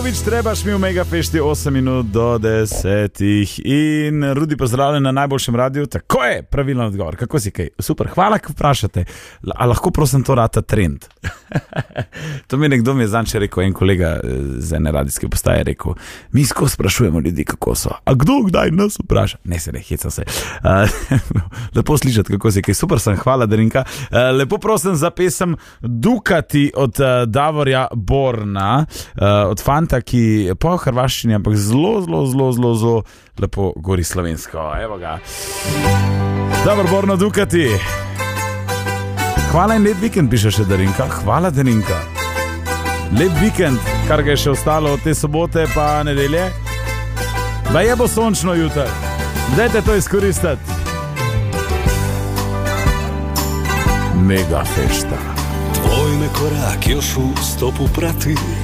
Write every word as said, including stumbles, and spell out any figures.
Trebaš mi v Megafešti osem minut do desetih in Rudi pozdravljen na najboljšem radiju. Tako je, pravilen odgovor. Kako si kaj? Super, hvala, ko vprašate. A lahko prosim to rata trend? To mi nekdo mi je zanče rekel, en kolega z ene radijske postaje rekel, mi skozi sprašujemo ljudi, kako so. A kdo kdaj nas vpraša? Ne se ne, hecam se. Uh, lepo slišati, kako si kaj. Super sem, hvala Darinka. Uh, lepo prosim za pesem Dukati od uh, Davorja Borna, uh, od fanta, ki po hrvaščini, ampak zelo, zelo, zelo, zelo, zelo lepo govori slovensko. Evo ga. Davor Borno, Dukati. Hvala in lep vikend, piše še Darinka. Hvala, Darinka. Lep vikend, kar ga je še ostalo od te sobote pa nedelje. Da je bo sončno jutro. Dajte to izkoristiti. Mega fešta. Tvoj me korak još u stopu prati,